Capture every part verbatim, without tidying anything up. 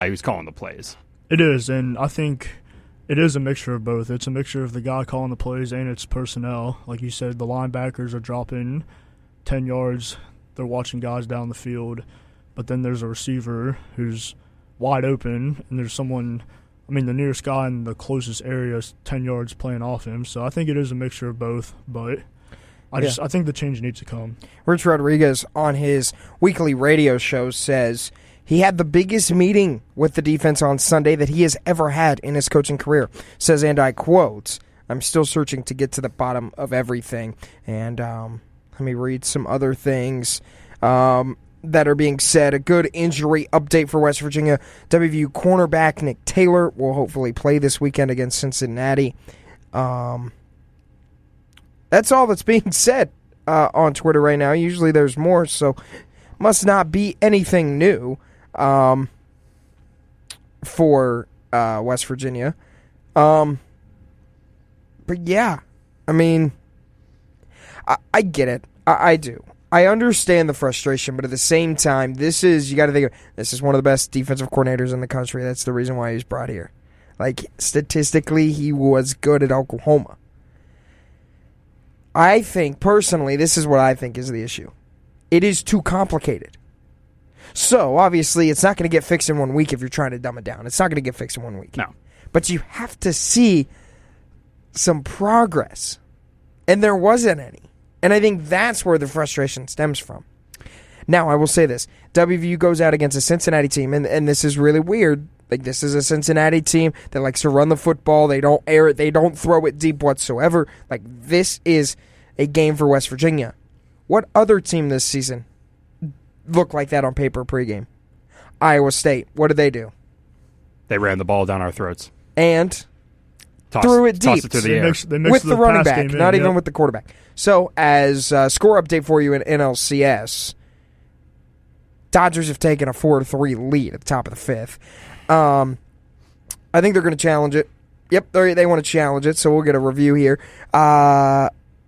who's calling the plays. It is, and I think it is a mixture of both. It's a mixture of the guy calling the plays and its personnel. Like you said, the linebackers are dropping ten yards. They're watching guys down the field. But then there's a receiver who's wide open, and there's someone – I mean, the nearest guy in the closest area is ten yards playing off him. So I think it is a mixture of both, but I yeah. just I think the change needs to come. Rich Rodriguez on his weekly radio show says he had the biggest meeting with the defense on Sunday that he has ever had in his coaching career. Says, and I quote, "I'm still searching to get to the bottom of everything." And um, let me read some other things. Um that are being said. A good injury update for West Virginia. W V U cornerback Nick Taylor will hopefully play this weekend against Cincinnati. Um, that's all that's being said uh, on Twitter right now. Usually there's more, so must not be anything new um, for uh, West Virginia. Um, but yeah, I mean, I, I get it. I, I do. I understand the frustration, but at the same time, this is, you got to think, of, this is one of the best defensive coordinators in the country. That's the reason why he was brought here. Like, statistically, he was good at Oklahoma. I think, personally, this is what I think is the issue. It is too complicated. So, obviously, it's not going to get fixed in one week if you're trying to dumb it down. It's not going to get fixed in one week. No. But you have to see some progress. And there wasn't any. And I think that's where the frustration stems from. Now, I will say this. W V U goes out against a Cincinnati team, and, and this is really weird. Like, this is a Cincinnati team that likes to run the football. They don't air it. They don't throw it deep whatsoever. Like, this is a game for West Virginia. What other team this season looked like that on paper pregame? Iowa State. What did they do? They ran the ball down our throats. And toss, threw it deep. Toss it to the they air. mixed, they mixed with the, the running pass back, game in, not yep. even with the quarterback. So, as a score update for you in N L C S, Dodgers have taken a four to three lead at the top of the fifth. Um, I think they're going to challenge it. Yep, they want to challenge it, so we'll get a review here. Uh,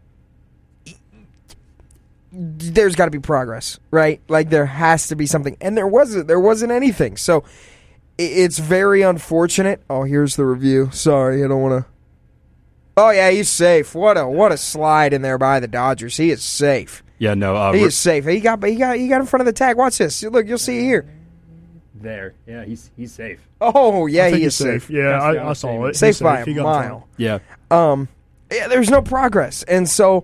there's got to be progress, right? Like, there has to be something. And there wasn't. There wasn't anything. So, it's very unfortunate. Oh, here's the review. Sorry, I don't want to. Oh, yeah, he's safe. What a what a slide in there by the Dodgers. He is safe. Yeah, no. Uh, he is safe. He got he got he got in front of the tag. Watch this. Look, you'll see it here. There. Yeah, he's he's safe. Oh, yeah, I think he he's is safe. safe. Yeah, I, I saw it. Safe He's by He a got mile. Yeah. Um, yeah, there's no progress. And so,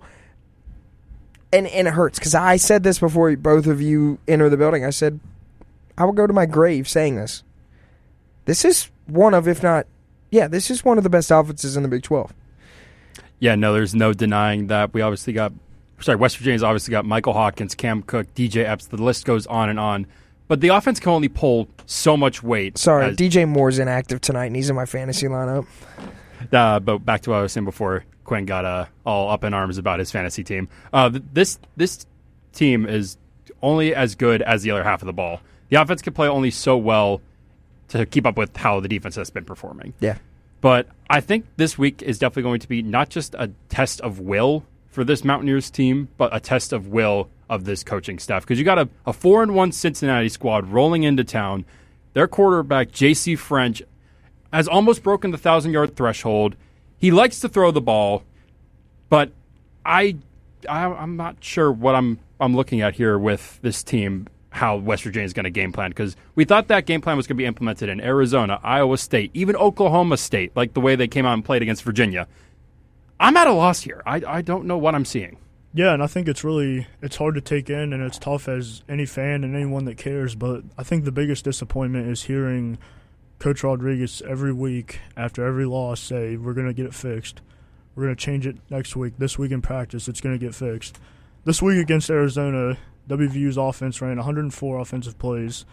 and, and it hurts because I said this before both of you enter the building. I said, I will go to my grave saying this. This is one of, if not, yeah, this is one of the best offenses in the Big twelve. Yeah, no, there's no denying that. We obviously got, sorry, West Virginia's obviously got Michael Hawkins, Cam Cook, D J Epps. The list goes on and on. But the offense can only pull so much weight. Sorry, as, D J Moore's inactive tonight, and he's in my fantasy lineup. Uh, but back to what I was saying before, Quinn got uh, all up in arms about his fantasy team. Uh, th- this this team is only as good as the other half of the ball. The offense can play only so well to keep up with how the defense has been performing. Yeah. But I think this week is definitely going to be not just a test of will for this Mountaineers team, but a test of will of this coaching staff. Because you got a, a four and one Cincinnati squad rolling into town. Their quarterback, J C French, has almost broken the thousand-yard threshold. He likes to throw the ball, but I, I I'm not sure what I'm I'm looking at here with this team, how West Virginia is going to game plan, because we thought that game plan was going to be implemented in Arizona, Iowa State, even Oklahoma State, like the way they came out and played against Virginia. I'm at a loss here. I, I don't know what I'm seeing. Yeah, and I think it's really it's hard to take in, and it's tough as any fan and anyone that cares, but I think the biggest disappointment is hearing Coach Rodriguez every week after every loss say, we're going to get it fixed. We're going to change it next week. This week in practice, it's going to get fixed. This week against Arizona, W V U's offense ran one hundred four offensive plays.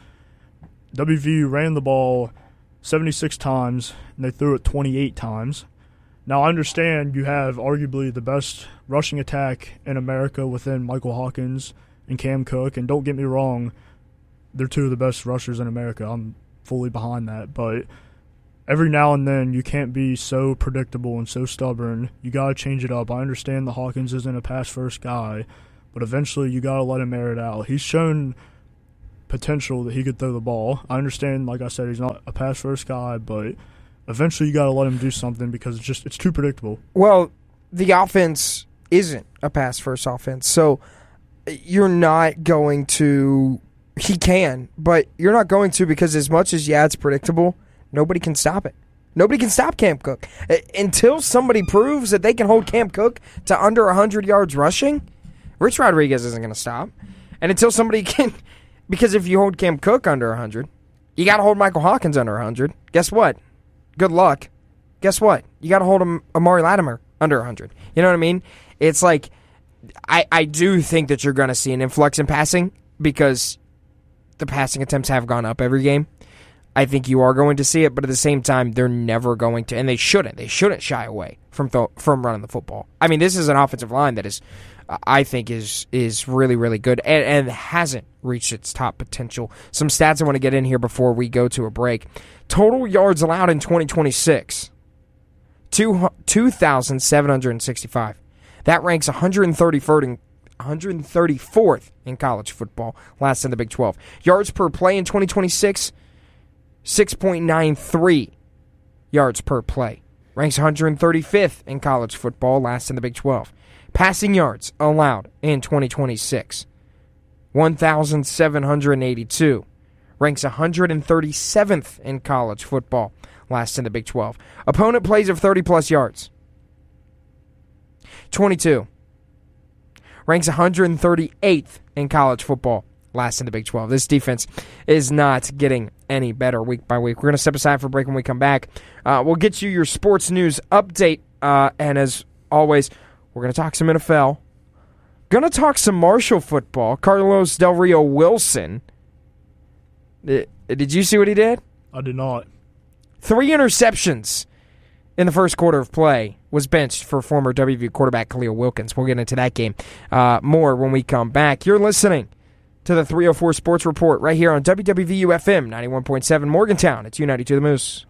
W V U ran the ball seventy-six times, and they threw it twenty-eight times. Now, I understand you have arguably the best rushing attack in America within Michael Hawkins and Cam Cook, and don't get me wrong, they're two of the best rushers in America. I'm fully behind that, but every now and then you can't be so predictable and so stubborn. You got to change it up. I understand the Hawkins isn't a pass-first guy, but eventually you got to let him air it out. He's shown potential that he could throw the ball. I understand, like I said, he's not a pass-first guy, but eventually you got to let him do something because it's just it's too predictable. Well, the offense isn't a pass-first offense, so you're not going to – he can, but you're not going to because as much as, yeah, it's predictable, nobody can stop it. Nobody can stop Cam Cook. Until somebody proves that they can hold Cam Cook to under one hundred yards rushing, Rich Rodriguez isn't going to stop. And until somebody can – because if you hold Cam Cook under one hundred, you got to hold Michael Hawkins under one hundred. Guess what? Good luck. Guess what? You got to hold him, Amari Latimer under one hundred. You know what I mean? It's like I, I do think that you're going to see an influx in passing because the passing attempts have gone up every game. I think you are going to see it, but at the same time, they're never going to, and they shouldn't. They shouldn't shy away from th- from running the football. I mean, this is an offensive line that is, uh, I think, is is really, really good and, and hasn't reached its top potential. Some stats I want to get in here before we go to a break. Total yards allowed in twenty twenty-six, two thousand seven hundred sixty-five. That ranks one hundred thirty-fourth in, one hundred thirty-fourth in college football, last in the Big twelve. Yards per play in twenty twenty-six, six point nine three yards per play. Ranks one hundred thirty-fifth in college football, last in the Big twelve. Passing yards allowed in twenty twenty-six, one thousand seven hundred eighty-two. Ranks one hundred thirty-seventh in college football, last in the Big twelve. Opponent plays of thirty-plus yards, twenty-two. Ranks one hundred thirty-eighth in college football, last in the Big twelve. This defense is not getting any better week by week. We're going to step aside for a break. When we come back, uh, we'll get you your sports news update. Uh, and as always, we're going to talk some N F L. Going to talk some Marshall football. Carlos Del Rio Wilson. Did you see what he did? I did not. Three interceptions in the first quarter of play. Was benched for former W V U quarterback Khalil Wilkins. We'll get into that game uh, more when we come back. You're listening to the three oh four Sports Report right here on W W V U F M ninety-one point seven Morgantown. It's U ninety-two The Moose.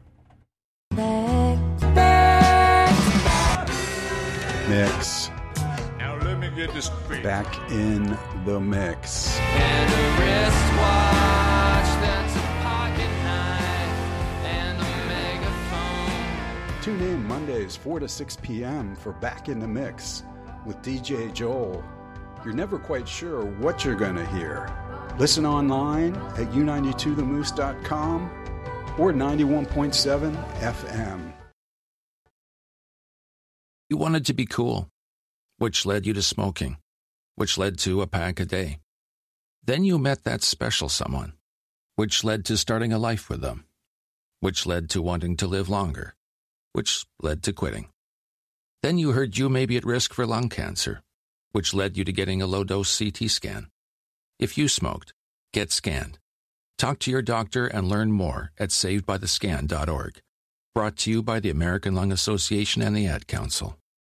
Mix. Now let me get this straight. Back in the mix. And a wristwatch that's a pocket knife and a megaphone. Tune in Mondays four to six p.m. for Back in the Mix with D J Joel. You're never quite sure what you're going to hear. Listen online at u ninety-two the moose dot com or ninety-one point seven F M. You wanted to be cool, which led you to smoking, which led to a pack a day. Then you met that special someone, which led to starting a life with them, which led to wanting to live longer, which led to quitting. Then you heard you may be at risk for lung cancer, which led you to getting a low-dose C T scan. If you smoked, get scanned. Talk to your doctor and learn more at saved by the scan dot org. Brought to you by the American Lung Association and the Ad Council.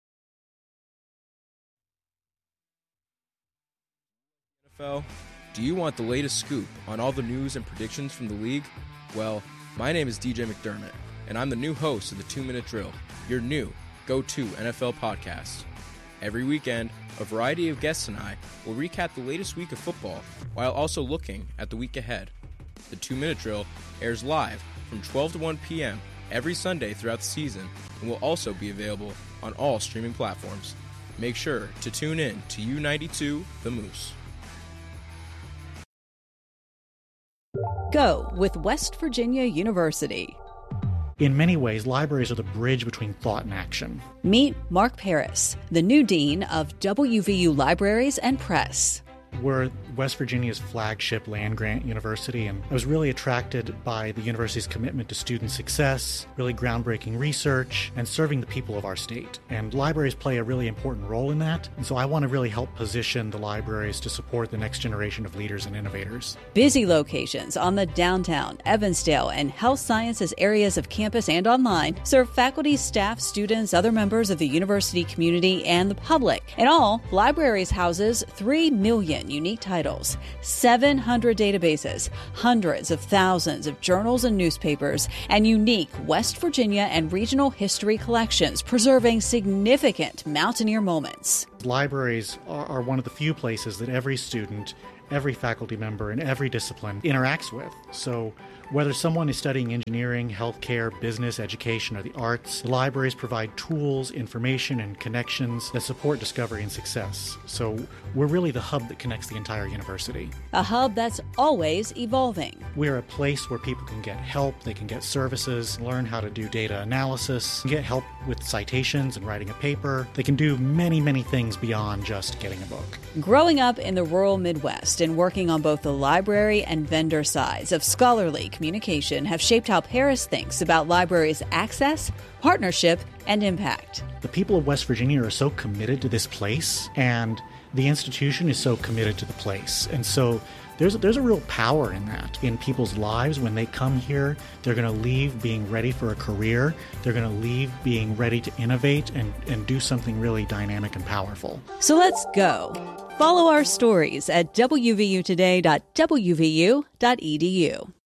N F L, do you want the latest scoop on all the news and predictions from the league? Well, my name is D J McDermott, and I'm the new host of the two-Minute Drill, your new go-to N F L podcast. Every weekend, a variety of guests and I will recap the latest week of football while also looking at the week ahead. The two-Minute Drill airs live from twelve to one p.m. every Sunday throughout the season and will also be available on all streaming platforms. Make sure to tune in to U ninety-two The Moose. Go with West Virginia University. In many ways, libraries are the bridge between thought and action. Meet Mark Paris, the new dean of W V U Libraries and Press. We're West Virginia's flagship land-grant university, and I was really attracted by the university's commitment to student success, really groundbreaking research, and serving the people of our state. And libraries play a really important role in that, and so I want to really help position the libraries to support the next generation of leaders and innovators. Busy locations on the downtown, Evansdale, and health sciences areas of campus and online serve faculty, staff, students, other members of the university community, and the public. In all, libraries houses three million unique titles, seven hundred databases, hundreds of thousands of journals and newspapers, and unique West Virginia and regional history collections preserving significant mountaineer moments. Libraries are, are one of the few places that every student every faculty member in every discipline interacts with. So whether someone is studying engineering, healthcare, business, education, or the arts, the libraries provide tools, information, and connections that support discovery and success. So we're really the hub that connects the entire university. A hub that's always evolving. We're a place where people can get help, they can get services, learn how to do data analysis, get help with citations and writing a paper. They can do many, many things beyond just getting a book. Growing up in the rural Midwest and working on both the library and vendor sides of scholarly communication have shaped how Paris thinks about libraries' access, partnership, and impact. The people of West Virginia are so committed to this place, and the institution is so committed to the place. And so there's a, there's a real power in that, in people's lives. When they come here, they're going to leave being ready for a career. They're going to leave being ready to innovate and, and do something really dynamic and powerful. So let's go. Follow our stories at w v u today dot w v u dot e d u.